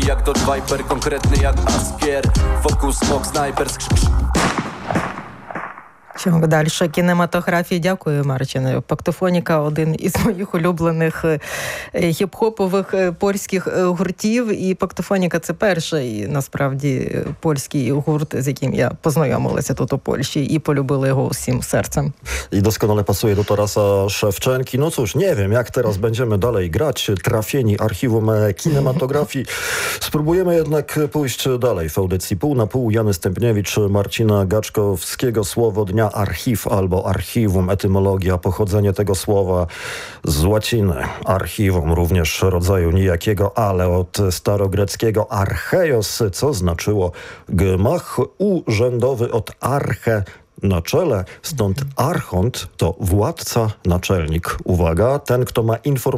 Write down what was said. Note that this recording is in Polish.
jak Dodge Viper, konkretny jak Askier. Focus, smok, sniper, Чому далі кінематографії. Дякую, Марчине. Пактофоніка – один із моїх улюблених хіп-хопових польських гуртів. І Пактофоніка – це перший, насправді, польський гурт, з яким я познайомилася тут у Польщі і полюбила його усім серцем. I doskonale pasuje do Tarasa Szewczenki. No cóż, nie wiem, jak teraz będziemy dalej grać. Trafieni archiwum kinematografii. Spróbujemy jednak pójść dalej w audycji pół na pół. Jany Stępniewicz, Marcina Gaczkowskiego. Słowo dnia archiw albo archiwum, etymologia, pochodzenie tego słowa z łaciny. Archiwum, również rodzaju nijakiego, ale od starogreckiego archeios, co znaczyło gmach urzędowy od arche, na czele, stąd archont to władca, naczelnik. Uwaga, ten, kto ma informację